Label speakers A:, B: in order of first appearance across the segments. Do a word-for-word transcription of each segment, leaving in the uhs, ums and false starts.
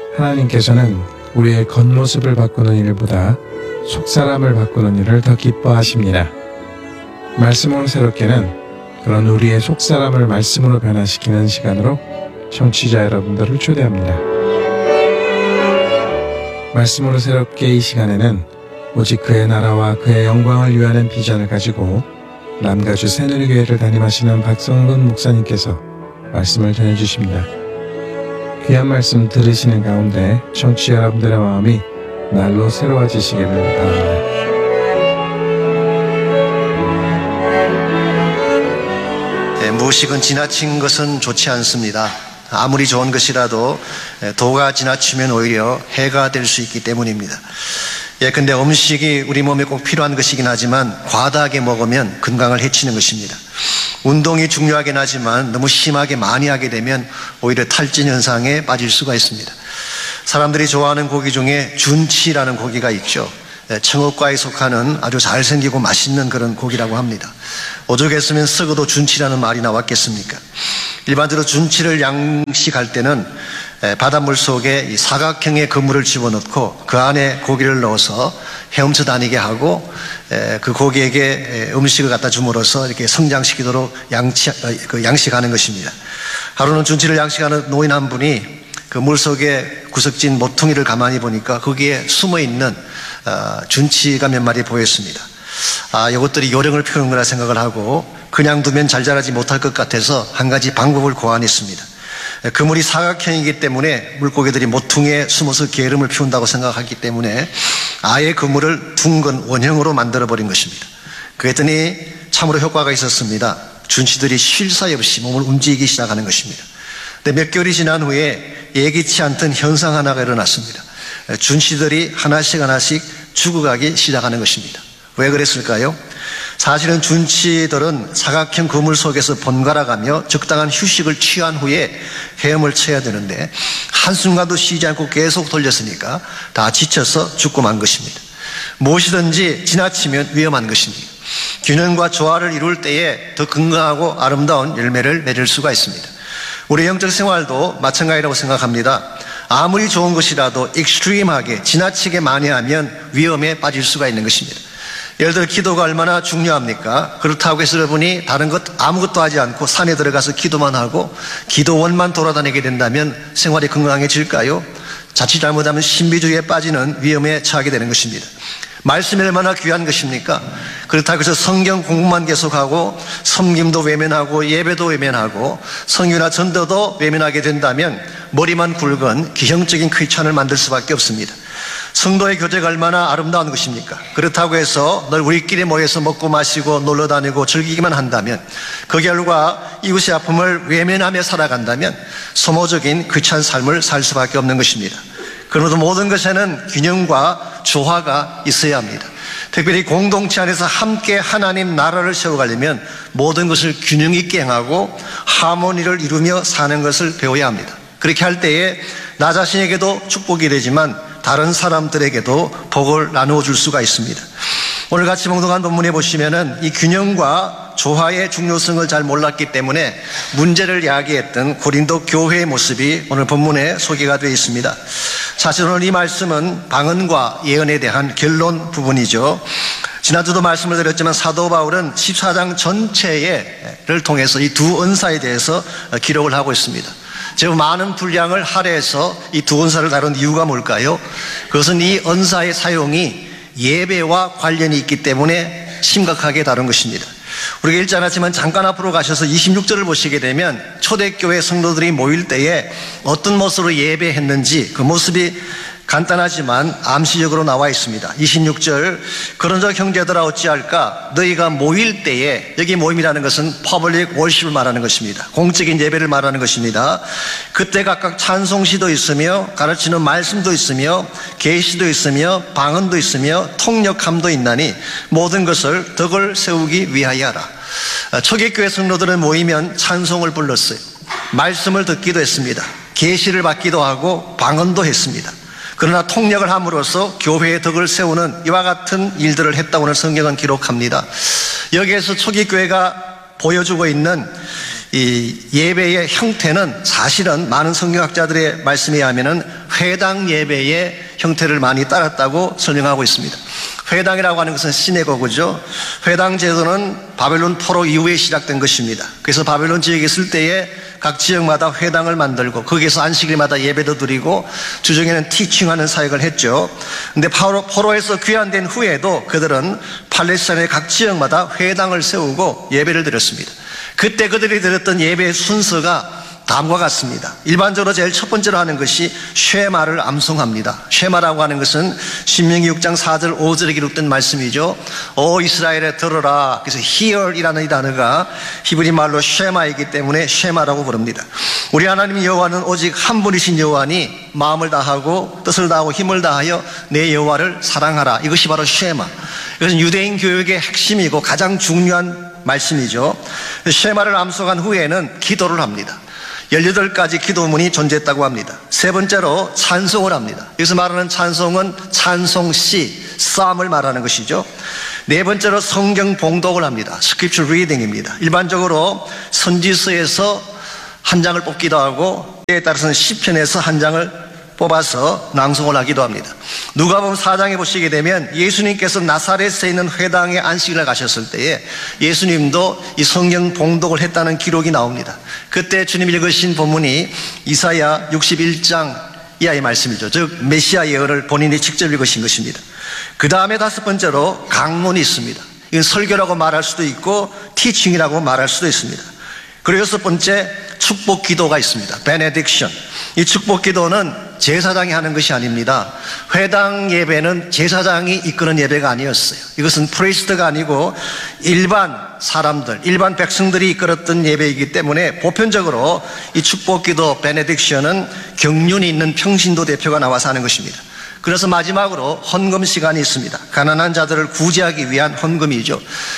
A: 하나님께서는 우리의 겉모습을 바꾸는 일보다 속사람을 바꾸는 일을 더 기뻐하십니다. 말씀으로 새롭게는 그런 우리의 속사람을 말씀으로 변화시키는 시간으로 청취자 여러분들을 초대합니다. 말씀으로 새롭게 이 시간에는 오직 그의 나라와 그의 영광을 위하는 비전을 가지고 남가주 새누리교회를 담임하시는 박성근 목사님께서 말씀을 전해주십니다. 귀한 말씀 들으시는 가운데 청취자 여러분들의 마음이 날로 새로워지시기를 바랍니다.
B: 네, 무식은 지나친 것은 좋지 않습니다. 아무리 좋은 것이라도 도가 지나치면 오히려 해가 될 수 있기 때문입니다. 예, 근데 음식이 우리 몸에 꼭 필요한 것이긴 하지만 과다하게 먹으면 건강을 해치는 것입니다. 운동이 중요하긴 하지만 너무 심하게 많이 하게 되면 오히려 탈진 현상에 빠질 수가 있습니다. 사람들이 좋아하는 고기 중에 준치라는 고기가 있죠. 청어과에 속하는 아주 잘생기고 맛있는 그런 고기라고 합니다. 오죽했으면 썩어도 준치라는 말이 나왔겠습니까? 일반적으로 준치를 양식할 때는 바닷물 속에 이 사각형의 그물을 집어넣고 그 안에 고기를 넣어서 헤엄쳐 다니게 하고 그 고기에게 음식을 갖다 줌으로써 이렇게 성장시키도록 양치, 양식하는 것입니다. 하루는 준치를 양식하는 노인 한 분이 그 물속에 구석진 모퉁이를 가만히 보니까 거기에 숨어있는 준치가 몇 마리 보였습니다. 아, 이것들이 요령을 피우는구나 생각을 하고 그냥 두면 잘 자라지 못할 것 같아서 한 가지 방법을 고안했습니다. 그물이 사각형이기 때문에 물고기들이 모퉁이에 숨어서 게으름을 피운다고 생각하기 때문에 아예 그물을 둥근 원형으로 만들어버린 것입니다. 그랬더니 참으로 효과가 있었습니다. 준치들이 쉴 사이 없이 몸을 움직이기 시작하는 것입니다. 근데 몇 개월이 지난 후에 예기치 않던 현상 하나가 일어났습니다. 준치들이 하나씩 하나씩 죽어가기 시작하는 것입니다. 왜 그랬을까요? 사실은 준치들은 사각형 그물 속에서 번갈아가며 적당한 휴식을 취한 후에 헤엄을 쳐야 되는데 한순간도 쉬지 않고 계속 돌렸으니까 다 지쳐서 죽고 만 것입니다. 무엇이든지 지나치면 위험한 것입니다. 균형과 조화를 이룰 때에 더 건강하고 아름다운 열매를 맺을 수가 있습니다. 우리 영적 생활도 마찬가지라고 생각합니다. 아무리 좋은 것이라도 익스트림하게 지나치게 많이 하면 위험에 빠질 수가 있는 것입니다. 예를 들어 기도가 얼마나 중요합니까? 그렇다고 해서 여러분이 다른 것 아무것도 하지 않고 산에 들어가서 기도만 하고 기도원만 돌아다니게 된다면 생활이 건강해질까요? 자칫 잘못하면 신비주의에 빠지는 위험에 처하게 되는 것입니다. 말씀이 얼마나 귀한 것입니까? 그렇다고 해서 성경 공부만 계속하고 섬김도 외면하고 예배도 외면하고 성유나 전도도 외면하게 된다면 머리만 굵은 기형적인 크리스찬을 만들 수밖에 없습니다. 성도의 교제가 얼마나 아름다운 것입니까? 그렇다고 해서 늘 우리끼리 모여서 먹고 마시고 놀러다니고 즐기기만 한다면 그 결과 이웃의 아픔을 외면하며 살아간다면 소모적인 크리스찬 삶을 살 수밖에 없는 것입니다. 그러므로 모든 것에는 균형과 조화가 있어야 합니다. 특별히 공동체 안에서 함께 하나님 나라를 세워가려면 모든 것을 균형 있게 행하고 하모니를 이루며 사는 것을 배워야 합니다. 그렇게 할 때에 나 자신에게도 축복이 되지만 다른 사람들에게도 복을 나누어 줄 수가 있습니다. 오늘 같이 봉독한 본문에 보시면은 이 균형과 조화의 중요성을 잘 몰랐기 때문에 문제를 야기했던 고린도 교회의 모습이 오늘 본문에 소개가 되어 있습니다. 사실 오늘 이 말씀은 방언과 예언에 대한 결론 부분이죠. 지난주도 말씀을 드렸지만 사도 바울은 십사 장 전체를 통해서 이 두 은사에 대해서 기록을 하고 있습니다. 제가 많은 분량을 할애해서 이 두 은사를 다룬 이유가 뭘까요? 그것은 이 은사의 사용이 예배와 관련이 있기 때문에 심각하게 다룬 것입니다. 우리가 읽지 않았지만 잠깐 앞으로 가셔서 이십육 절을 보시게 되면 초대교회 성도들이 모일 때에 어떤 모습으로 예배했는지 그 모습이 간단하지만 암시적으로 나와 있습니다. 이십육 절 그런즉 형제들아 어찌할까 너희가 모일 때에, 여기 모임이라는 것은 퍼블릭 월십을 말하는 것입니다. 공적인 예배를 말하는 것입니다. 그때 각각 찬송시도 있으며 가르치는 말씀도 있으며 계시도 있으며 방언도 있으며 통역함도 있나니 모든 것을 덕을 세우기 위하여 하라. 초기교회 성도들은 모이면 찬송을 불렀어요. 말씀을 듣기도 했습니다. 계시를 받기도 하고 방언도 했습니다. 그러나 통역을 함으로써 교회의 덕을 세우는 이와 같은 일들을 했다고 오늘 성경은 기록합니다. 여기에서 초기교회가 보여주고 있는 이 예배의 형태는 사실은 많은 성경학자들의 말씀에 의하면은 회당 예배의 형태를 많이 따랐다고 설명하고 있습니다. 회당이라고 하는 것은 시내고그죠. 회당 제도는 바벨론 포로 이후에 시작된 것입니다. 그래서 바벨론 지역에 있을 때에 각 지역마다 회당을 만들고 거기에서 안식일마다 예배도 드리고 주중에는 티칭하는 사역을 했죠. 근데 포로, 포로에서 귀환된 후에도 그들은 팔레스타인의 각 지역마다 회당을 세우고 예배를 드렸습니다. 그때 그들이 드렸던 예배의 순서가 다음과 같습니다. 일반적으로 제일 첫 번째로 하는 것이 쉐마를 암송합니다. 쉐마라고 하는 것은 신명기 육 장 사 절 오 절에 기록된 말씀이죠. 오 이스라엘에 들어라. 그래서 hear이라는 이 단어가 히브리 말로 쉐마이기 때문에 쉐마라고 부릅니다. 우리 하나님 여호와는 오직 한 분이신 여호와니 마음을 다하고 뜻을 다하고 힘을 다하여 내 여호와를 사랑하라. 이것이 바로 쉐마. 이것은 유대인 교육의 핵심이고 가장 중요한 말씀이죠. 쉐마를 암송한 후에는 기도를 합니다. 열여덟 가지 기도문이 존재했다고 합니다. 세 번째로 찬송을 합니다. 여기서 말하는 찬송은 찬송시, psalm을 말하는 것이죠. 네 번째로 성경 봉독을 합니다. scripture reading입니다. 일반적으로 선지서에서 한 장을 뽑기도 하고 때에 따라서는 시편에서 한 장을 뽑아서 낭송을 하기도 합니다. 누가복음 사 장에 보시게 되면 예수님께서 나사렛에 있는 회당에 안식일을 가셨을 때에 예수님도 이 성경 봉독을 했다는 기록이 나옵니다. 그때 주님 읽으신 본문이 이사야 육십일 장 이하의 말씀이죠. 즉 메시아 예언을 본인이 직접 읽으신 것입니다. 그 다음에 다섯 번째로 강론이 있습니다. 이건 설교라고 말할 수도 있고 티칭이라고 말할 수도 있습니다. 그리고 여섯 번째 축복 기도가 있습니다. 베네딕션. 이 축복 기도는 제사장이 하는 것이 아닙니다. 회당 예배는 제사장이 이끄는 예배가 아니었어요. 이것은 프리스트가 아니고 일반 사람들, 일반 백성들이 이끌었던 예배이기 때문에 보편적으로 이 축복 기도 베네딕션은 경륜이 있는 평신도 대표가 나와서 하는 것입니다. 그래서 마지막으로 헌금 시간이 있습니다. 가난한 자들을 구제하기 위한 헌금이죠.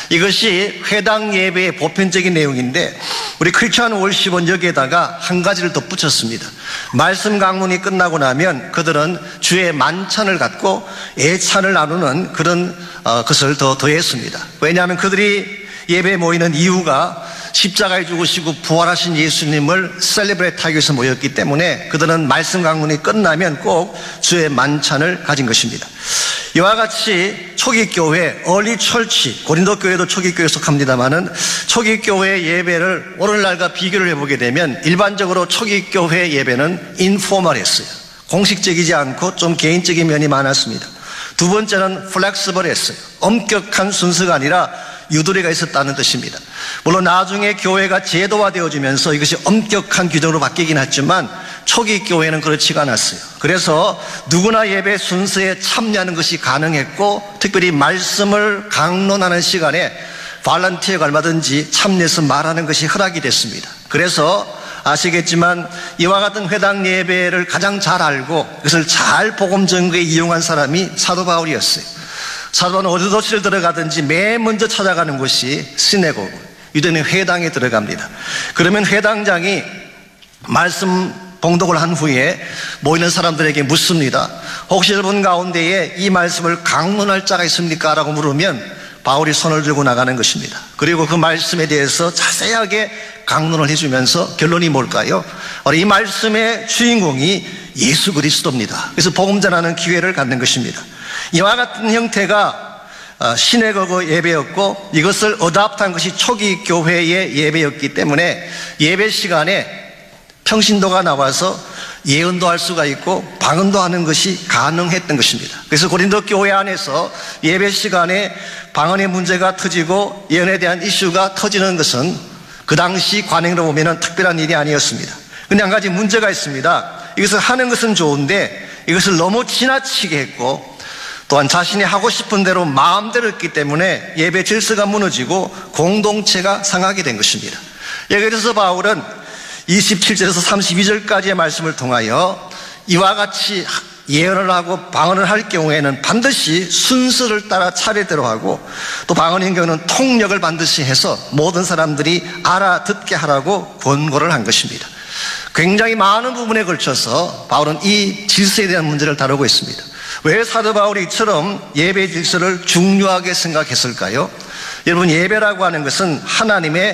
B: 이것이 회당 예배의 보편적인 내용인데 우리 크리스천 월십은 여기에다가 한 가지를 덧붙였습니다. 말씀 강론이 끝나고 나면 그들은 주의 만찬을 갖고 애찬을 나누는 그런 어, 것을 더 더했습니다. 왜냐하면 그들이 예배에 모이는 이유가 십자가에 죽으시고 부활하신 예수님을 셀레브레이트하기 위해서 모였기 때문에 그들은 말씀 강론이 끝나면 꼭 주의 만찬을 가진 것입니다. 이와 같이 초기 교회, 얼리 철치, 고린도 교회도 초기 교회에 속합니다만은 초기 교회 예배를 오늘날과 비교를 해보게 되면 일반적으로 초기 교회 예배는 인포멀했어요. 공식적이지 않고 좀 개인적인 면이 많았습니다. 두 번째는 플렉시블했어요. 엄격한 순서가 아니라 유도리가 있었다는 뜻입니다. 물론 나중에 교회가 제도화되어지면서 이것이 엄격한 규정으로 바뀌긴 했지만 초기 교회는 그렇지가 않았어요. 그래서 누구나 예배 순서에 참여하는 것이 가능했고 특별히 말씀을 강론하는 시간에 발런티어가 얼마든지 참여해서 말하는 것이 허락이 됐습니다. 그래서 아시겠지만 이와 같은 회당 예배를 가장 잘 알고 그것을 잘 복음 전거에 이용한 사람이 사도 바울이었어요. 사도는 어느 도시를 들어가든지 맨 먼저 찾아가는 곳이 시내고그, 유대인의 회당에 들어갑니다. 그러면 회당장이 말씀 봉독을 한 후에 모이는 사람들에게 묻습니다. 혹시 여러분 가운데에 이 말씀을 강론할 자가 있습니까? 라고 물으면 바울이 손을 들고 나가는 것입니다. 그리고 그 말씀에 대해서 자세하게 강론을 해주면서 결론이 뭘까요? 바로 이 말씀의 주인공이 예수 그리스도입니다. 그래서 복음 전하는 기회를 갖는 것입니다. 이와 같은 형태가 시내거그 예배였고 이것을 어답트한 것이 초기 교회의 예배였기 때문에 예배 시간에 평신도가 나와서 예언도 할 수가 있고 방언도 하는 것이 가능했던 것입니다. 그래서 고린도 교회 안에서 예배 시간에 방언의 문제가 터지고 예언에 대한 이슈가 터지는 것은 그 당시 관행으로 보면 특별한 일이 아니었습니다. 그런데 한 가지 문제가 있습니다. 이것을 하는 것은 좋은데 이것을 너무 지나치게 했고 또한 자신이 하고 싶은 대로 마음대로 했기 때문에 예배 질서가 무너지고 공동체가 상하게 된 것입니다. 예를 들어서 바울은 이십칠 절에서 삼십이 절까지의 말씀을 통하여 이와 같이 예언을 하고 방언을 할 경우에는 반드시 순서를 따라 차례대로 하고 또 방언인 경우는 통역을 반드시 해서 모든 사람들이 알아듣게 하라고 권고를 한 것입니다. 굉장히 많은 부분에 걸쳐서 바울은 이 질서에 대한 문제를 다루고 있습니다. 왜 사도 바울이 이처럼 예배 질서를 중요하게 생각했을까요? 여러분, 예배라고 하는 것은 하나님의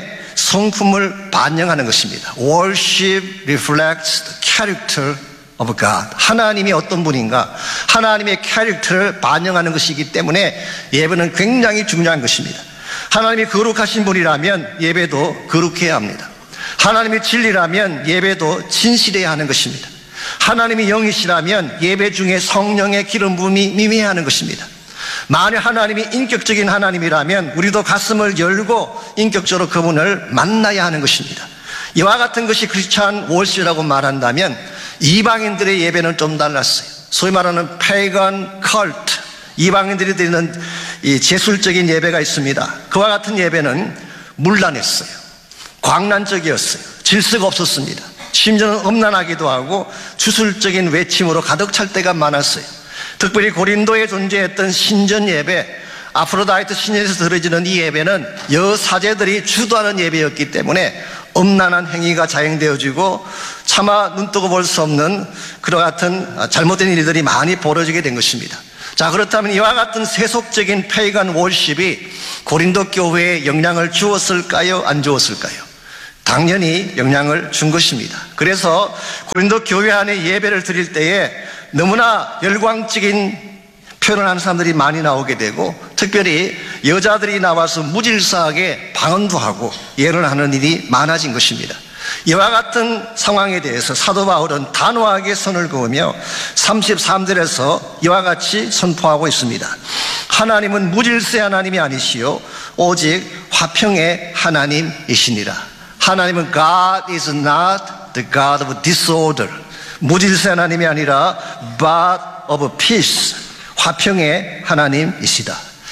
B: 성품을 반영하는 것입니다. Worship reflects the character of God. 하나님이 어떤 분인가, 하나님의 캐릭터를 반영하는 것이기 때문에 예배는 굉장히 중요한 것입니다. 하나님이 거룩하신 분이라면 예배도 거룩해야 합니다. 하나님이 진리라면 예배도 진실해야 하는 것입니다. 하나님이 영이시라면 예배 중에 성령의 기름 부음이 미미해야 하는 것입니다. 만약 하나님이 인격적인 하나님이라면 우리도 가슴을 열고 인격적으로 그분을 만나야 하는 것입니다. 이와 같은 것이 크리스찬 월십이라고 말한다면 이방인들의 예배는 좀 달랐어요. 소위 말하는 페이건 컬트, 이방인들이 드리는 이 제술적인 예배가 있습니다. 그와 같은 예배는 문란했어요. 광란적이었어요. 질서가 없었습니다. 심지어는 음란하기도 하고 주술적인 외침으로 가득 찰 때가 많았어요. 특별히 고린도에 존재했던 신전 예배, 아프로다이트 신전에서 드려지는 이 예배는 여사제들이 주도하는 예배였기 때문에 음란한 행위가 자행되어지고 차마 눈뜨고 볼 수 없는 그와 같은 잘못된 일들이 많이 벌어지게 된 것입니다. 자, 그렇다면 이와 같은 세속적인 페이건 월십이 고린도 교회에 영향을 주었을까요? 안 주었을까요? 당연히 영향을 준 것입니다. 그래서 고린도 교회 안에 예배를 드릴 때에 너무나 열광적인 표현을 하는 사람들이 많이 나오게 되고, 특별히 여자들이 나와서 무질서하게 방언도 하고 예를 하는 일이 많아진 것입니다. 이와 같은 상황에 대해서 사도 바울은 단호하게 선을 그으며 삼십삼 절에서 이와 같이 선포하고 있습니다. 하나님은 무질서의 하나님이 아니시요 오직 화평의 하나님이시니라. 하나님은 God is not the God of disorder. 무질서의 하나님이 아니라 but of peace. 화평의 하나님이시다.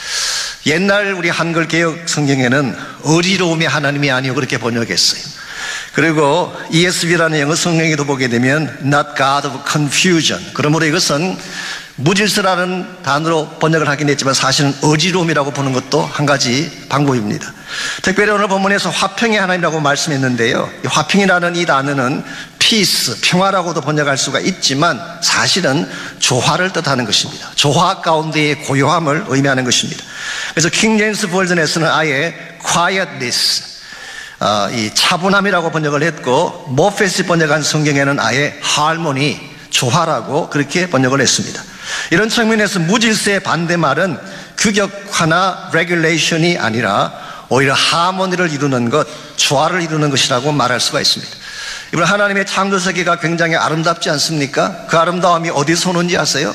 B: 옛날 우리 한글 개역 성경에는 어지러움의 하나님이 아니요 그렇게 번역했어요. 그리고 이에스비라는 영어 성경에도 보게 되면 not God of confusion. 그러므로 이것은 무질서라는 단어로 번역을 하긴 했지만 사실은 어지러움이라고 보는 것도 한 가지 방법입니다. 특별히 오늘 본문에서 화평의 하나님이라고 말씀했는데요, 이 화평이라는 이 단어는 peace, 평화라고도 번역할 수가 있지만 사실은 조화를 뜻하는 것입니다. 조화 가운데의 고요함을 의미하는 것입니다. 그래서 킹 제임스 버전에서는 아예 quietness, 어, 이 차분함이라고 번역을 했고, 모페스 번역한 성경에는 아예 harmony, 조화라고 그렇게 번역을 했습니다. 이런 측면에서 무질서의 반대말은 규격화나 regulation이 아니라 오히려 하모니를 이루는 것, 조화를 이루는 것이라고 말할 수가 있습니다. 이번 하나님의 창조 세계가 굉장히 아름답지 않습니까? 그 아름다움이 어디서 오는지 아세요?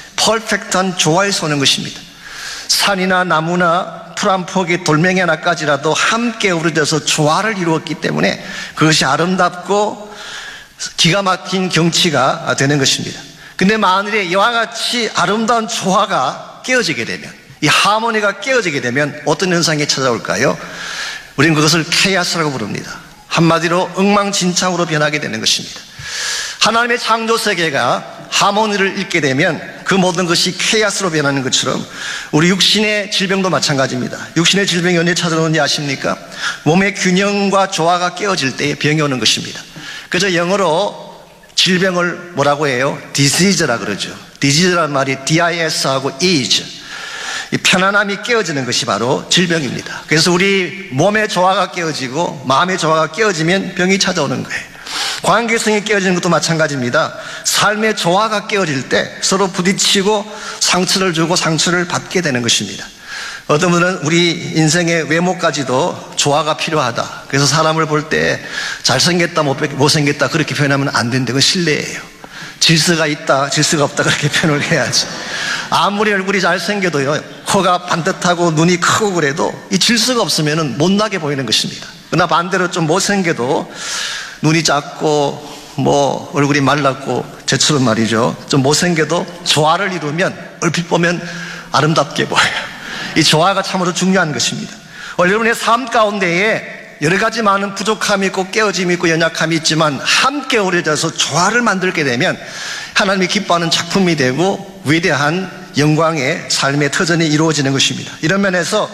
B: 퍼펙트한 조화에서 오는 것입니다. 산이나 나무나 풀 한 폭이 돌멩이 하나까지라도 함께 어우러져서 조화를 이루었기 때문에 그것이 아름답고 기가 막힌 경치가 되는 것입니다. 근데 만일에 이와 같이 아름다운 조화가 깨어지게 되면, 이 하모니가 깨어지게 되면 어떤 현상이 찾아올까요? 우리는 그것을 케이아스라고 부릅니다. 한마디로 엉망진창으로 변하게 되는 것입니다. 하나님의 창조 세계가 하모니를 잃게 되면 그 모든 것이 케이아스로 변하는 것처럼 우리 육신의 질병도 마찬가지입니다. 육신의 질병이 언제 찾아오는지 아십니까? 몸의 균형과 조화가 깨어질 때에 병이 오는 것입니다. 그래서 영어로 질병을 뭐라고 해요? disease라 그러죠. disease란 말이 dis하고 is, 이 편안함이 깨어지는 것이 바로 질병입니다. 그래서 우리 몸의 조화가 깨어지고 마음의 조화가 깨어지면 병이 찾아오는 거예요. 관계성이 깨어지는 것도 마찬가지입니다. 삶의 조화가 깨어질 때 서로 부딪히고 상처를 주고 상처를 받게 되는 것입니다. 어떤 분은 우리 인생의 외모까지도 조화가 필요하다. 그래서 사람을 볼 때 잘생겼다 못생겼다 그렇게 표현하면 안 된다. 그건 실례예요. 질서가 있다 질서가 없다 그렇게 표현을 해야지. 아무리 얼굴이 잘생겨도요, 코가 반듯하고 눈이 크고 그래도 이 질서가 없으면 못나게 보이는 것입니다. 그러나 반대로 좀 못생겨도 눈이 작고 뭐 얼굴이 말랐고 저처럼 말이죠, 좀 못생겨도 조화를 이루면 얼핏 보면 아름답게 보여요. 이 조화가 참으로 중요한 것입니다. 여러분의 삶 가운데에 여러 가지 많은 부족함이 있고 깨어짐이 있고 연약함이 있지만 함께 어우러져서 조화를 만들게 되면 하나님이 기뻐하는 작품이 되고 위대한 영광의 삶의 터전이 이루어지는 것입니다. 이런 면에서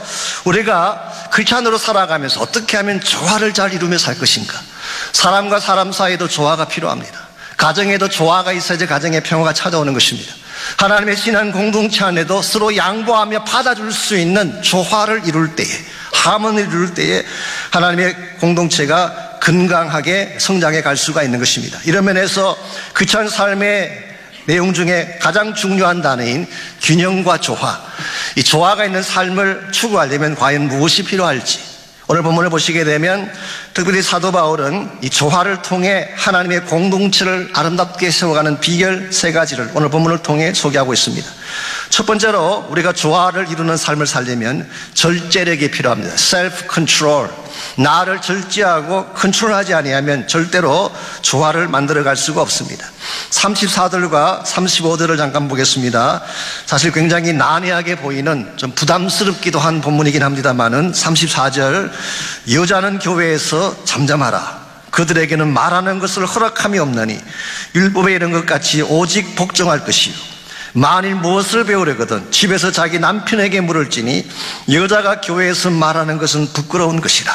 B: 우리가 크리스찬으로 살아가면서 어떻게 하면 조화를 잘 이루며 살 것인가? 사람과 사람 사이에도 조화가 필요합니다. 가정에도 조화가 있어야지 가정의 평화가 찾아오는 것입니다. 하나님의 신앙 공동체 안에도 서로 양보하며 받아줄 수 있는 조화를 이룰 때에, 하모니를 이룰 때에 하나님의 공동체가 건강하게 성장해 갈 수가 있는 것입니다. 이런 면에서 크리스천 삶의 내용 중에 가장 중요한 단어인 균형과 조화, 이 조화가 있는 삶을 추구하려면 과연 무엇이 필요할지, 오늘 본문을 보시게 되면 특별히 사도 바울은 이 조화를 통해 하나님의 공동체를 아름답게 세워가는 비결 세 가지를 오늘 본문을 통해 소개하고 있습니다. 첫 번째로 우리가 조화를 이루는 삶을 살려면 절제력이 필요합니다. self control. 나를 절제하고 컨트롤하지 아니하면 절대로 조화를 만들어갈 수가 없습니다. 삼십사 절과 삼십오 절을 잠깐 보겠습니다. 사실 굉장히 난해하게 보이는, 좀 부담스럽기도 한 본문이긴 합니다만은 삼십사 절, 여자는 교회에서 잠잠하라. 그들에게는 말하는 것을 허락함이 없나니 율법에 이른 것 같이 오직 복종할 것이요, 만일 무엇을 배우려거든 집에서 자기 남편에게 물을지니 여자가 교회에서 말하는 것은 부끄러운 것이라.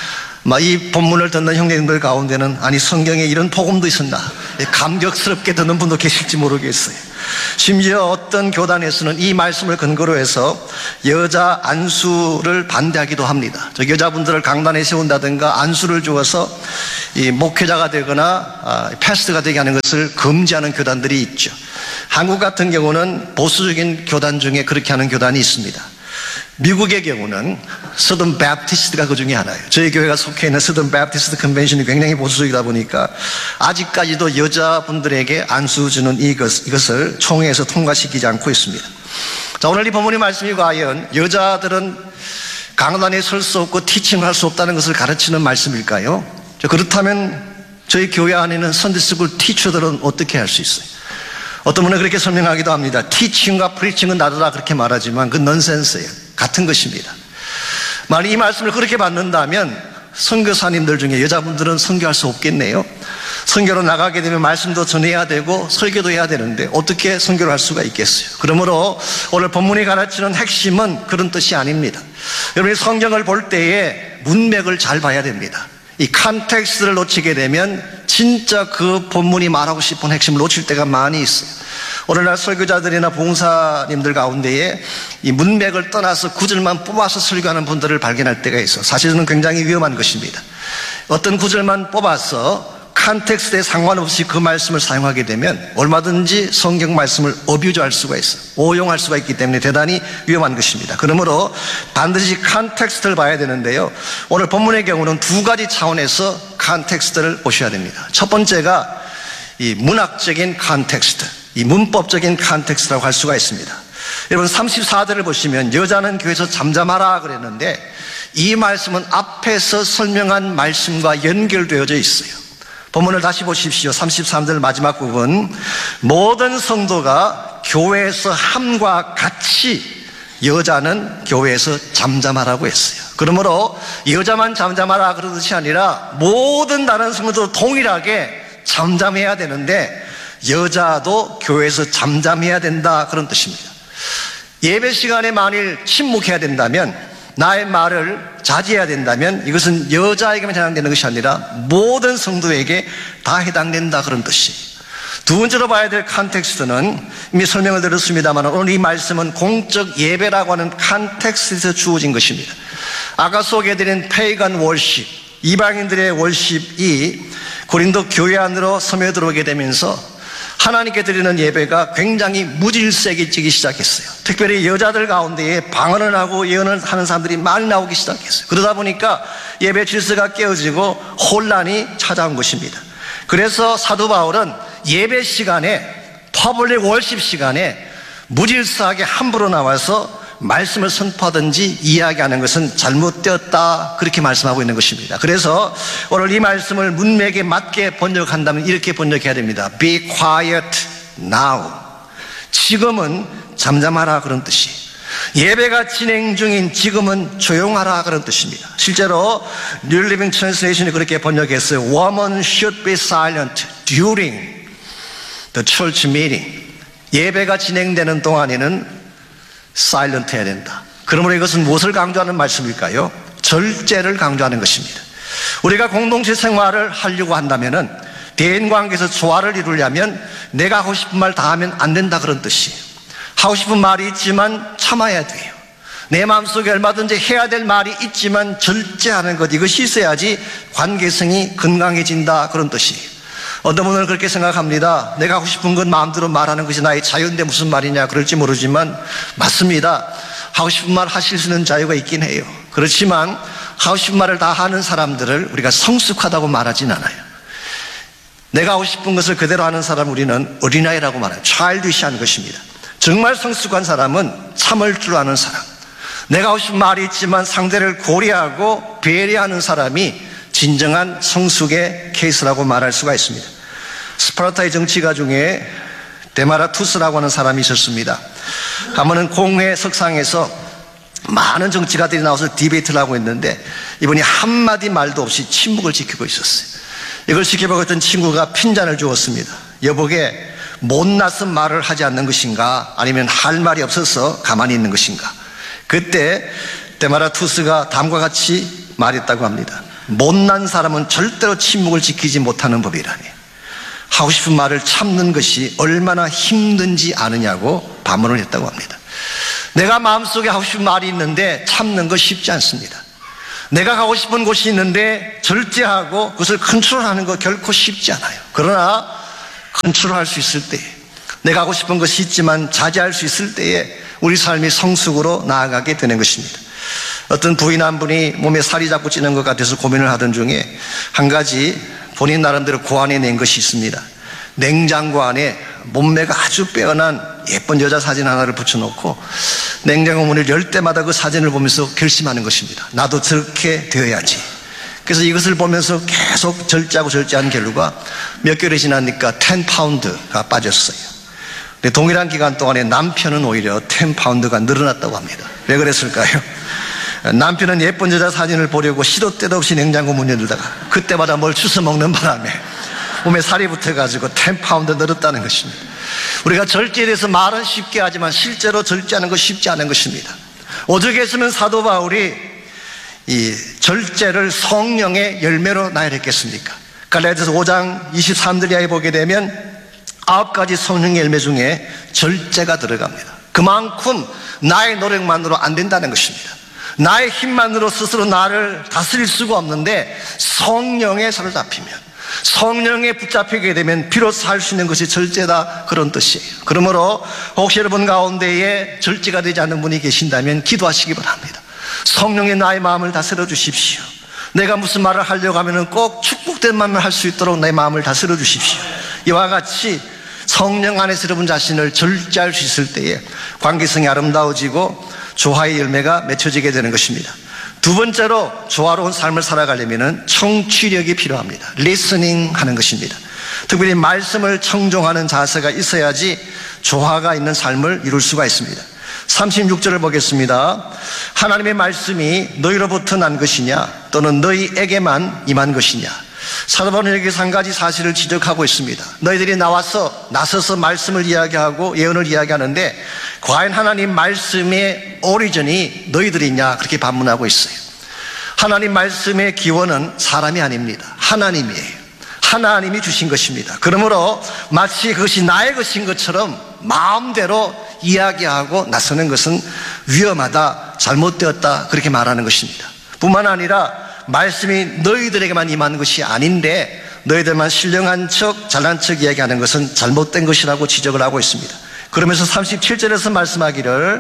B: 이 본문을 듣는 형제님들 가운데는 아니 성경에 이런 복음도 있었나 감격스럽게 듣는 분도 계실지 모르겠어요. 심지어 어떤 교단에서는 이 말씀을 근거로 해서 여자 안수를 반대하기도 합니다. 저 여자분들을 강단에 세운다든가 안수를 주어서 이 목회자가 되거나 패스트가 되게 하는 것을 금지하는 교단들이 있죠. 한국 같은 경우는 보수적인 교단 중에 그렇게 하는 교단이 있습니다. 미국의 경우는 서던 베프티스트가 그 중에 하나예요. 저희 교회가 속해 있는 서던 베프티스트 컨벤션이 굉장히 보수적이다 보니까 아직까지도 여자분들에게 안수 주는 이것, 이것을 총회에서 통과시키지 않고 있습니다. 자, 오늘 이 본문의 말씀이 과연 여자들은 강단에 설 수 없고 티칭할 수 없다는 것을 가르치는 말씀일까요? 그렇다면 저희 교회 안에는 선대스쿨 티처들은 어떻게 할 수 있어요? 어떤 분은 그렇게 설명하기도 합니다. 티칭과 프리칭은 다르다 그렇게 말하지만 그건 넌센스예요. 같은 것입니다. 만약 이 말씀을 그렇게 받는다면 선교사님들 중에 여자분들은 선교할 수 없겠네요. 선교로 나가게 되면 말씀도 전해야 되고 설교도 해야 되는데 어떻게 선교를 할 수가 있겠어요? 그러므로 오늘 본문이 가르치는 핵심은 그런 뜻이 아닙니다. 여러분이 성경을 볼 때에 문맥을 잘 봐야 됩니다. 이 컨텍스트를 놓치게 되면 진짜 그 본문이 말하고 싶은 핵심을 놓칠 때가 많이 있어요. 오늘날 설교자들이나 봉사님들 가운데에 이 문맥을 떠나서 구절만 뽑아서 설교하는 분들을 발견할 때가 있어요. 사실은 굉장히 위험한 것입니다. 어떤 구절만 뽑아서 컨텍스트에 상관없이 그 말씀을 사용하게 되면 얼마든지 성경 말씀을 어뷰즈할 수가 있어요. 오용할 수가 있기 때문에 대단히 위험한 것입니다. 그러므로 반드시 컨텍스트를 봐야 되는데요. 오늘 본문의 경우는 두 가지 차원에서 컨텍스트를 보셔야 됩니다. 첫 번째가 이 문학적인 컨텍스트, 이 문법적인 컨텍스트라고 할 수가 있습니다. 여러분 삼십사 절을 보시면 여자는 교회에서 잠잠하라 그랬는데 이 말씀은 앞에서 설명한 말씀과 연결되어져 있어요. 본문을 다시 보십시오. 삼십삼 절 마지막 부분, 모든 성도가 교회에서 함과 같이 여자는 교회에서 잠잠하라고 했어요. 그러므로 여자만 잠잠하라 그런 뜻이 아니라 모든 다른 성도도 동일하게 잠잠해야 되는데 여자도 교회에서 잠잠해야 된다 그런 뜻입니다. 예배 시간에 만일 침묵해야 된다면, 나의 말을 자제해야 된다면 이것은 여자에게만 해당되는 것이 아니라 모든 성도에게 다 해당된다 그런 뜻이에요. 두 번째로 봐야 될 컨텍스트는 이미 설명을 드렸습니다만 오늘 이 말씀은 공적 예배라고 하는 컨텍스트에서 주어진 것입니다. 아까 소개해드린 페이건 월십, 이방인들의 월십이 고린도 교회 안으로 스며들어오게 되면서 하나님께 드리는 예배가 굉장히 무질서해지기 시작했어요. 특별히 여자들 가운데에 방언을 하고 예언을 하는 사람들이 많이 나오기 시작했어요. 그러다 보니까 예배 질서가 깨어지고 혼란이 찾아온 것입니다. 그래서 사도 바울은 예배 시간에, 퍼블릭 월십 시간에 무질서하게 함부로 나와서 말씀을 선포하든지 이야기하는 것은 잘못되었다 그렇게 말씀하고 있는 것입니다. 그래서 오늘 이 말씀을 문맥에 맞게 번역한다면 이렇게 번역해야 됩니다. Be quiet now. 지금은 잠잠하라 그런 뜻이, 예배가 진행 중인 지금은 조용하라 그런 뜻입니다. 실제로 New Living Translation이 그렇게 번역했어요. Women should be silent during the church meeting. 예배가 진행되는 동안에는 사일런트 해야 된다. 그러므로 이것은 무엇을 강조하는 말씀일까요? 절제를 강조하는 것입니다. 우리가 공동체 생활을 하려고 한다면은 대인관계에서 조화를 이루려면 내가 하고 싶은 말 다 하면 안 된다 그런 뜻이에요. 하고 싶은 말이 있지만 참아야 돼요. 내 마음속에 얼마든지 해야 될 말이 있지만 절제하는 것, 이것이 있어야지 관계성이 건강해진다 그런 뜻이에요. 어떤 분은 그렇게 생각합니다. 내가 하고 싶은 건 마음대로 말하는 것이 나의 자유인데 무슨 말이냐 그럴지 모르지만 맞습니다. 하고 싶은 말 하실 수 있는 자유가 있긴 해요. 그렇지만 하고 싶은 말을 다 하는 사람들을 우리가 성숙하다고 말하진 않아요. 내가 하고 싶은 것을 그대로 하는 사람 우리는 어린아이라고 말해요. 차일드시한 것입니다. 정말 성숙한 사람은 참을 줄 아는 사람, 내가 하고 싶은 말이 있지만 상대를 고려하고 배려하는 사람이 진정한 성숙의 케이스라고 말할 수가 있습니다. 스파르타의 정치가 중에 데마라투스라고 하는 사람이 있었습니다. 한 번은 공회 석상에서 많은 정치가들이 나와서 디베이트를 하고 있는데 이분이 한마디 말도 없이 침묵을 지키고 있었어요. 이걸 지켜보고 있던 친구가 핀잔을 주었습니다. 여보게 못났은 말을 하지 않는 것인가, 아니면 할 말이 없어서 가만히 있는 것인가. 그때 데마라투스가 다음과 같이 말했다고 합니다. 못난 사람은 절대로 침묵을 지키지 못하는 법이라니. 하고 싶은 말을 참는 것이 얼마나 힘든지 아느냐고 반문을 했다고 합니다. 내가 마음속에 하고 싶은 말이 있는데 참는 거 쉽지 않습니다. 내가 가고 싶은 곳이 있는데 절제하고 그것을 컨트롤하는 거 결코 쉽지 않아요. 그러나 컨트롤할 수 있을 때, 내가 하고 싶은 것이 있지만 자제할 수 있을 때에 우리 삶이 성숙으로 나아가게 되는 것입니다. 어떤 부인 한 분이 몸에 살이 자꾸 찌는 것 같아서 고민을 하던 중에 한 가지 본인 나름대로 고안해낸 것이 있습니다. 냉장고 안에 몸매가 아주 빼어난 예쁜 여자 사진 하나를 붙여놓고 냉장고 문을 열 때마다 그 사진을 보면서 결심하는 것입니다. 나도 저렇게 되어야지. 그래서 이것을 보면서 계속 절제하고 절제한 결과 몇 개월이 지나니까 십 파운드가 빠졌어요. 근데 동일한 기간 동안에 남편은 오히려 십 파운드가 늘어났다고 합니다. 왜 그랬을까요? 남편은 예쁜 여자 사진을 보려고 시도 때도 없이 냉장고 문 열다가 그때마다 뭘 주워 먹는 바람에 몸에 살이 붙어가지고 십 파운드 늘었다는 것입니다. 우리가 절제에 대해서 말은 쉽게 하지만 실제로 절제하는 것 쉽지 않은 것입니다. 오죽했으면 사도 바울이 이 절제를 성령의 열매로 나열했겠습니까? 갈라디아서 오 장 이십삼 절 이하에 보게 되면 아홉 가지 성령의 열매 중에 절제가 들어갑니다. 그만큼 나의 노력만으로 안 된다는 것입니다. 나의 힘만으로 스스로 나를 다스릴 수가 없는데 성령에 사로잡히면, 성령에 붙잡히게 되면 비로소 할 수 있는 것이 절제다 그런 뜻이에요. 그러므로 혹시 여러분 가운데에 절제가 되지 않는 분이 계신다면 기도하시기 바랍니다. 성령의 나의 마음을 다스려 주십시오. 내가 무슨 말을 하려고 하면 꼭 축복된 말만 할 수 있도록 내 마음을 다스려 주십시오. 이와 같이 성령 안에서 여러분 자신을 절제할 수 있을 때에 관계성이 아름다워지고 조화의 열매가 맺혀지게 되는 것입니다. 두 번째로 조화로운 삶을 살아가려면 청취력이 필요합니다. 리스닝 하는 것입니다. 특별히 말씀을 청종하는 자세가 있어야지 조화가 있는 삶을 이룰 수가 있습니다. 삼십육 절을 보겠습니다. 하나님의 말씀이 너희로부터 난 것이냐 또는 너희에게만 임한 것이냐. 사도 바울은 여기서 한 가지 사실을 지적하고 있습니다. 너희들이 나와서 나서서 말씀을 이야기하고 예언을 이야기하는데 과연 하나님 말씀의 오리진이 너희들이냐 그렇게 반문하고 있어요. 하나님 말씀의 기원은 사람이 아닙니다. 하나님이에요. 하나님이 주신 것입니다. 그러므로 마치 그것이 나의 것인 것처럼 마음대로 이야기하고 나서는 것은 위험하다, 잘못되었다 그렇게 말하는 것입니다. 뿐만 아니라 말씀이 너희들에게만 임한 것이 아닌데 너희들만 신령한 척 잘난 척 이야기하는 것은 잘못된 것이라고 지적을 하고 있습니다. 그러면서 삼십칠 절에서 말씀하기를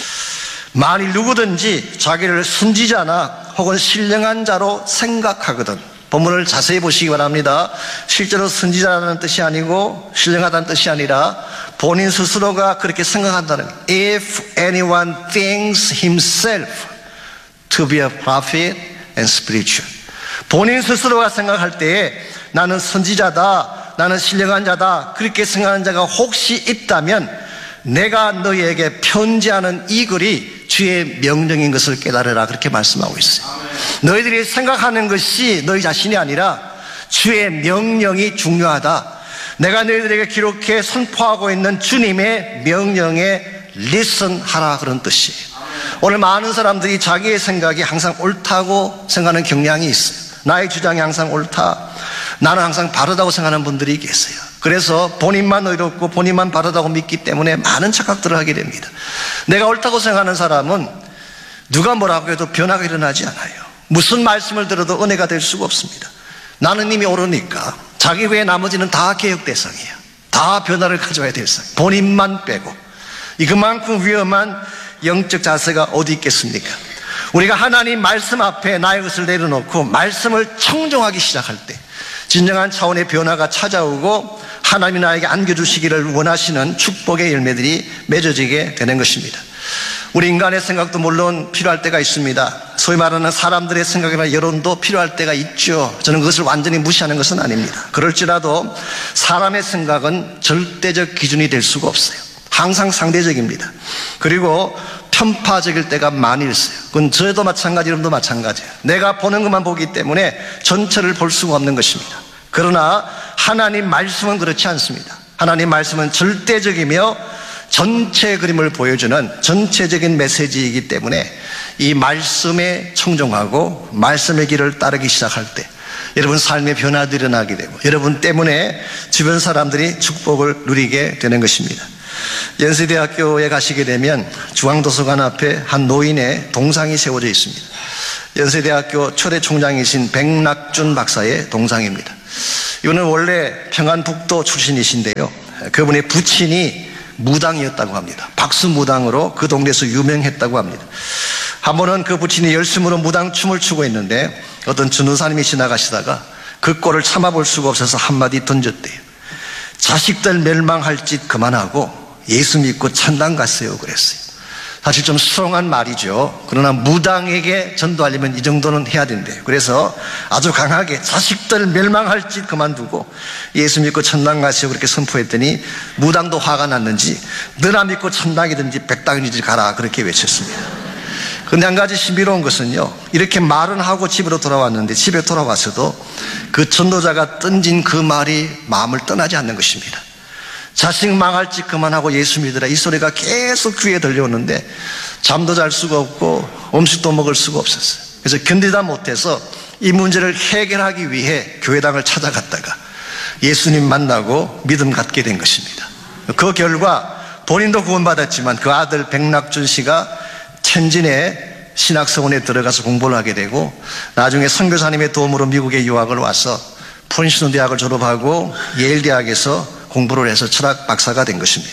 B: 만일 누구든지 자기를 순지자나 혹은 신령한 자로 생각하거든. 본문을 자세히 보시기 바랍니다. 실제로 순지자라는 뜻이 아니고 신령하다는 뜻이 아니라 본인 스스로가 그렇게 생각한다는 거예요. If anyone thinks himself to be a prophet and spiritual. 본인 스스로가 생각할 때에 나는 선지자다, 나는 신령한 자다 그렇게 생각하는 자가 혹시 있다면 내가 너희에게 편지하는 이 글이 주의 명령인 것을 깨달으라 그렇게 말씀하고 있어요. 너희들이 생각하는 것이 너희 자신이 아니라 주의 명령이 중요하다. 내가 너희들에게 기록해 선포하고 있는 주님의 명령에 리슨하라 그런 뜻이에요. 오늘 많은 사람들이 자기의 생각이 항상 옳다고 생각하는 경향이 있어요. 나의 주장이 항상 옳다, 나는 항상 바르다고 생각하는 분들이 계세요. 그래서 본인만 의롭고 본인만 바르다고 믿기 때문에 많은 착각들을 하게 됩니다. 내가 옳다고 생각하는 사람은 누가 뭐라고 해도 변화가 일어나지 않아요. 무슨 말씀을 들어도 은혜가 될 수가 없습니다. 나는 이미 옳으니까 자기 외에 나머지는 다 개혁 대상이에요. 다 변화를 가져와야 될 상. 본인만 빼고. 이 그만큼 위험한 영적 자세가 어디 있겠습니까? 우리가 하나님 말씀 앞에 나의 것을 내려놓고 말씀을 청종하기 시작할 때 진정한 차원의 변화가 찾아오고 하나님이 나에게 안겨주시기를 원하시는 축복의 열매들이 맺어지게 되는 것입니다. 우리 인간의 생각도 물론 필요할 때가 있습니다. 소위 말하는 사람들의 생각이나 여론도 필요할 때가 있죠. 저는 그것을 완전히 무시하는 것은 아닙니다. 그럴지라도 사람의 생각은 절대적 기준이 될 수가 없어요. 항상 상대적입니다. 그리고 편파적일 때가 많이 있어요. 그건 저도 마찬가지, 여러분도 마찬가지예요. 내가 보는 것만 보기 때문에 전체를 볼 수가 없는 것입니다. 그러나 하나님 말씀은 그렇지 않습니다. 하나님 말씀은 절대적이며 전체 그림을 보여주는 전체적인 메시지이기 때문에 이 말씀에 청종하고 말씀의 길을 따르기 시작할 때 여러분 삶의 변화들이 일어나게 되고 여러분 때문에 주변 사람들이 축복을 누리게 되는 것입니다. 연세대학교에 가시게 되면 중앙도서관 앞에 한 노인의 동상이 세워져 있습니다. 연세대학교 초대 총장이신 백낙준 박사의 동상입니다. 이분은 원래 평안북도 출신이신데요. 그분의 부친이 무당이었다고 합니다. 박수무당으로 그 동네에서 유명했다고 합니다. 한 번은 그 부친이 열심으로 무당춤을 추고 있는데 어떤 전도사님이 지나가시다가 그 꼴을 참아볼 수가 없어서 한마디 던졌대요. 자식들 멸망할 짓 그만하고 예수 믿고 천당 갔어요 그랬어요. 사실 좀 수렁한 말이죠. 그러나 무당에게 전도하려면 이 정도는 해야 된대요. 그래서 아주 강하게 자식들 멸망할 짓 그만두고 예수 믿고 천당 가시오 그렇게 선포했더니 무당도 화가 났는지 너나 믿고 천당이든지 백당이든지 가라 그렇게 외쳤습니다. 그런데 한 가지 신비로운 것은요, 이렇게 말은 하고 집으로 돌아왔는데 집에 돌아와서도 그 전도자가 던진 그 말이 마음을 떠나지 않는 것입니다. 자식 망할 짓 그만하고 예수 믿으라 이 소리가 계속 귀에 들려오는데 잠도 잘 수가 없고 음식도 먹을 수가 없었어요. 그래서 견디다 못해서 이 문제를 해결하기 위해 교회당을 찾아갔다가 예수님 만나고 믿음 갖게 된 것입니다. 그 결과 본인도 구원받았지만 그 아들 백낙준 씨가 천진의 신학서원에 들어가서 공부를 하게 되고 나중에 선교사님의 도움으로 미국에 유학을 와서 프린스턴 대학을 졸업하고 예일 대학에서 공부를 해서 철학 박사가 된 것입니다.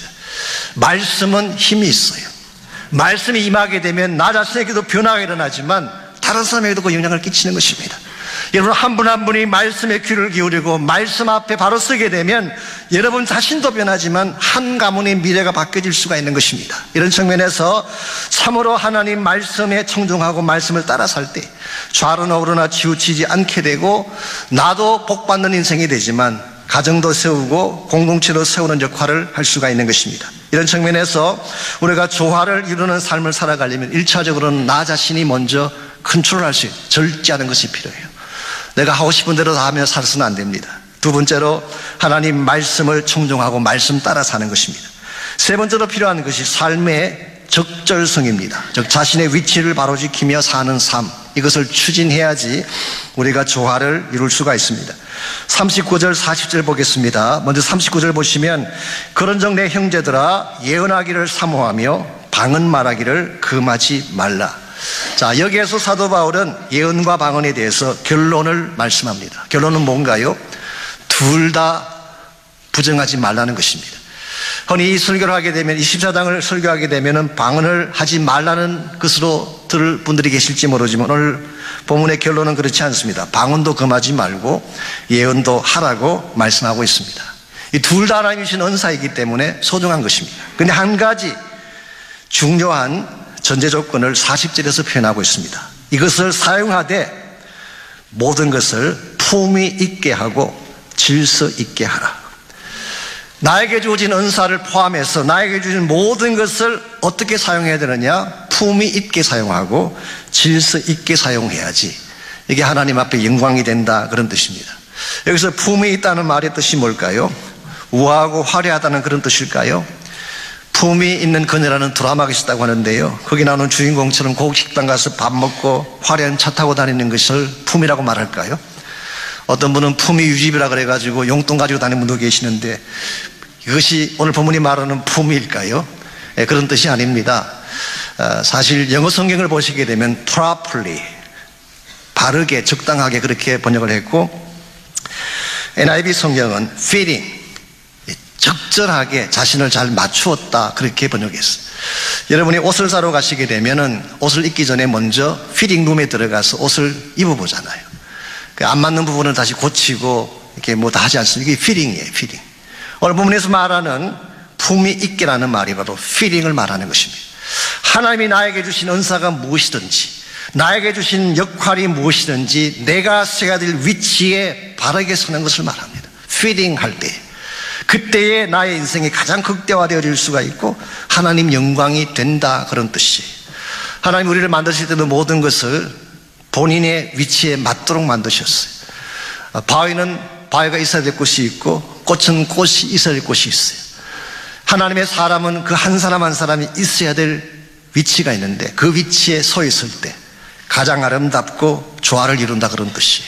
B: 말씀은 힘이 있어요. 말씀이 임하게 되면 나 자신에게도 변화가 일어나지만 다른 사람에게도 그 영향을 끼치는 것입니다. 여러분 한 분 한 분이 말씀에 귀를 기울이고 말씀 앞에 바로 서게 되면 여러분 자신도 변하지만 한 가문의 미래가 바뀌어질 수가 있는 것입니다. 이런 측면에서 참으로 하나님 말씀에 청종하고 말씀을 따라 살 때 좌로나 우로나 치우치지 않게 되고 나도 복받는 인생이 되지만 가정도 세우고 공동체도 세우는 역할을 할 수가 있는 것입니다. 이런 측면에서 우리가 조화를 이루는 삶을 살아가려면 일차적으로는 나 자신이 먼저 컨트롤할 수 있는 절제하는 것이 필요해요. 내가 하고 싶은 대로 다 하며 살아서는 안 됩니다. 두 번째로 하나님 말씀을 청종하고 말씀 따라 사는 것입니다. 세 번째로 필요한 것이 삶의 적절성입니다. 즉 자신의 위치를 바로 지키며 사는 삶, 이것을 추진해야지 우리가 조화를 이룰 수가 있습니다. 삼십구 절 사십 절 보겠습니다. 먼저 삼십구 절 보시면 그런즉 내 형제들아 예언하기를 사모하며 방언 말하기를 금하지 말라. 자, 여기에서 사도 바울은 예언과 방언에 대해서 결론을 말씀합니다. 결론은 뭔가요? 둘 다 부정하지 말라는 것입니다. 흔히 이 설교를 하게 되면 이십사 장을 설교하게 되면 방언을 하지 말라는 것으로 들을 분들이 계실지 모르지만 오늘 본문의 결론은 그렇지 않습니다. 방언도 금하지 말고 예언도 하라고 말씀하고 있습니다. 이 둘 다 하나님이 주신 은사이기 때문에 소중한 것입니다. 그런데 한 가지 중요한 전제 조건을 사십 절에서 표현하고 있습니다. 이것을 사용하되 모든 것을 품위 있게 하고 질서 있게 하라. 나에게 주어진 은사를 포함해서 나에게 주신 모든 것을 어떻게 사용해야 되느냐? 품위 있게 사용하고 질서 있게 사용해야지 이게 하나님 앞에 영광이 된다, 그런 뜻입니다. 여기서 품위 있다는 말의 뜻이 뭘까요? 우아하고 화려하다는 그런 뜻일까요? 품위 있는 그녀라는 드라마가 있었다고 하는데요, 거기 나오는 주인공처럼 고급 식당 가서 밥 먹고 화려한 차 타고 다니는 것을 품위라고 말할까요? 어떤 분은 품위 유지비라 그래가지고 용돈 가지고 다니는 분도 계시는데 이것이 오늘 본문이 말하는 품위일까요? 예, 그런 뜻이 아닙니다. 어, 사실 영어 성경을 보시게 되면 properly, 바르게, 적당하게 그렇게 번역을 했고 엔 아이 브이 성경은 fitting, 적절하게 자신을 잘 맞추었다 그렇게 번역했어요. 여러분이 옷을 사러 가시게 되면은 옷을 입기 전에 먼저 피팅룸에 들어가서 옷을 입어보잖아요. 안 맞는 부분을 다시 고치고 이렇게 뭐 다 하지 않습니까? 이게 피팅이에요, 피팅. 오늘 본문에서 말하는 품위 있게라는 말이 바로 피팅을 말하는 것입니다. 하나님이 나에게 주신 은사가 무엇이든지, 나에게 주신 역할이 무엇이든지 내가 서야 될 위치에 바르게 서는 것을 말합니다. 피팅 할 때. 그때에 나의 인생이 가장 극대화되어질 수가 있고 하나님 영광이 된다, 그런 뜻이에요. 하나님 우리를 만드실 때도 모든 것을 본인의 위치에 맞도록 만드셨어요. 바위는 바위가 있어야 될 곳이 있고 꽃은 꽃이 있어야 될 곳이 있어요. 하나님의 사람은 그 한 사람 한 사람이 있어야 될 위치가 있는데 그 위치에 서 있을 때 가장 아름답고 조화를 이룬다, 그런 뜻이에요.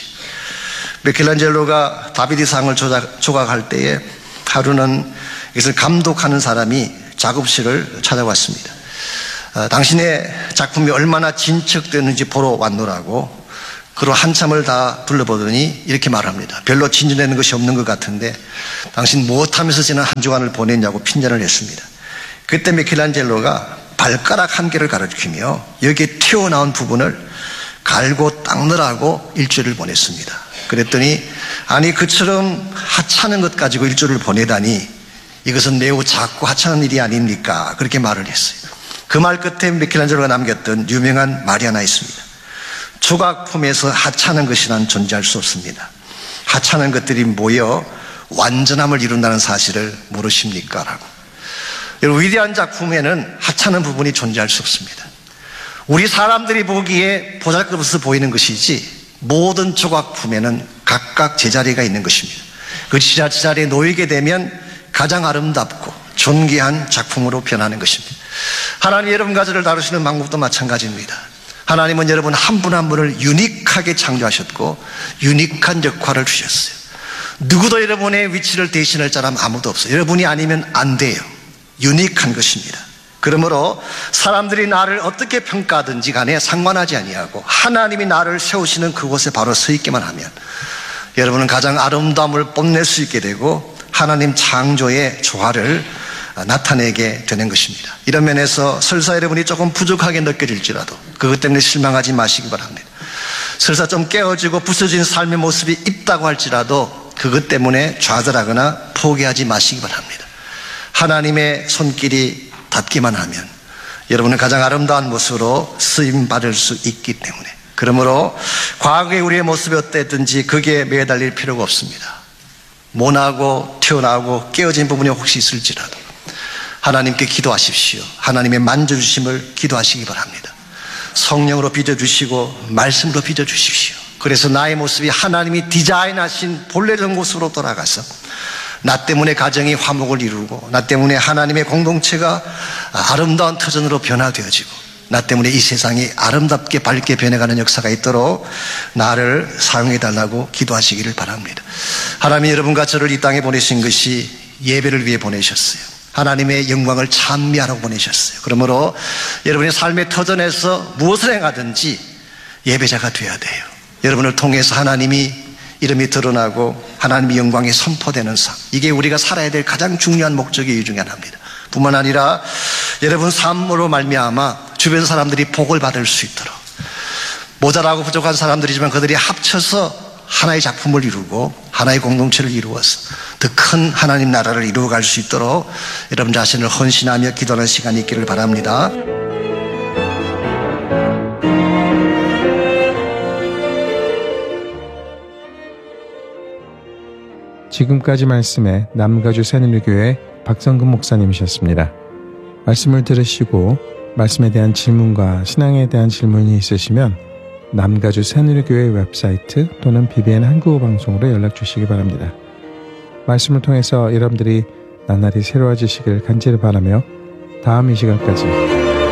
B: 미켈란젤로가 다비드 상을 조각할 때에 하루는 이것을 감독하는 사람이 작업실을 찾아왔습니다. 어, 당신의 작품이 얼마나 진척되는지 보러 왔노라고. 그리고 한참을 다 둘러보더니 이렇게 말합니다. 별로 진전되는 것이 없는 것 같은데 당신 무엇하면서 지난 한 주간을 보냈냐고 핀잔을 했습니다. 그때 미켈란젤로가 발가락 한 개를 가르치며 여기에 튀어나온 부분을 갈고 닦느라고 일주일을 보냈습니다. 그랬더니 아니 그처럼 하찮은 것 가지고 일주일을 보내다니 이것은 매우 작고 하찮은 일이 아닙니까? 그렇게 말을 했어요. 그 말 끝에 미켈란젤로가 남겼던 유명한 말이 하나 있습니다. 조각품에서 하찮은 것이란 존재할 수 없습니다. 하찮은 것들이 모여 완전함을 이룬다는 사실을 모르십니까? 라고. 여러분, 위대한 작품에는 하찮은 부분이 존재할 수 없습니다. 우리 사람들이 보기에 보잘것없어 보이는 것이지 모든 조각품에는 각각 제자리가 있는 것입니다. 그 제자리에 놓이게 되면 가장 아름답고 존귀한 작품으로 변하는 것입니다. 하나님 여러분 가정을 다루시는 방법도 마찬가지입니다. 하나님은 여러분 한 분 한 분을 유니크하게 창조하셨고 유니크한 역할을 주셨어요. 누구도 여러분의 위치를 대신할 사람 아무도 없어요. 여러분이 아니면 안 돼요. 유니크한 것입니다. 그러므로 사람들이 나를 어떻게 평가하든지 간에 상관하지 아니하고 하나님이 나를 세우시는 그곳에 바로 서 있기만 하면 여러분은 가장 아름다움을 뽐낼 수 있게 되고 하나님 창조의 조화를 나타내게 되는 것입니다. 이런 면에서 설사 여러분이 조금 부족하게 느껴질지라도 그것 때문에 실망하지 마시기 바랍니다. 설사 좀 깨어지고 부서진 삶의 모습이 있다고 할지라도 그것 때문에 좌절하거나 포기하지 마시기 바랍니다. 하나님의 손길이 닿기만 하면 여러분은 가장 아름다운 모습으로 쓰임받을 수 있기 때문에, 그러므로 과거의 우리의 모습이 어땠든지 거기에 매달릴 필요가 없습니다. 모나고 튀어나오고 깨어진 부분이 혹시 있을지라도 하나님께 기도하십시오. 하나님의 만져주심을 기도하시기 바랍니다. 성령으로 빚어주시고 말씀으로 빚어주십시오. 그래서 나의 모습이 하나님이 디자인하신 본래적 모습으로 돌아가서 나 때문에 가정이 화목을 이루고 나 때문에 하나님의 공동체가 아름다운 터전으로 변화되어지고 나 때문에 이 세상이 아름답게 밝게 변해가는 역사가 있도록 나를 사용해달라고 기도하시기를 바랍니다. 하나님이 여러분과 저를 이 땅에 보내신 것이 예배를 위해 보내셨어요. 하나님의 영광을 찬미하라고 보내셨어요. 그러므로 여러분의 삶의 터전에서 무엇을 행하든지 예배자가 되어야 돼요. 여러분을 통해서 하나님이 이름이 드러나고 하나님의 영광이 선포되는 삶, 이게 우리가 살아야 될 가장 중요한 목적의 중에 하나입니다. 뿐만 아니라 여러분 삶으로 말미암아 주변 사람들이 복을 받을 수 있도록, 모자라고 부족한 사람들이지만 그들이 합쳐서 하나의 작품을 이루고 하나의 공동체를 이루어서 더 큰 하나님 나라를 이루어갈 수 있도록 여러분 자신을 헌신하며 기도하는 시간이 있기를 바랍니다.
A: 지금까지 말씀에 남가주 새누리교회 박성근 목사님이셨습니다. 말씀을 들으시고 말씀에 대한 질문과 신앙에 대한 질문이 있으시면 남가주 새누리교회 웹사이트 또는 비비엔 한국어 방송으로 연락 주시기 바랍니다. 말씀을 통해서 여러분들이 나날이 새로워지시길 간절히 바라며 다음 이 시간까지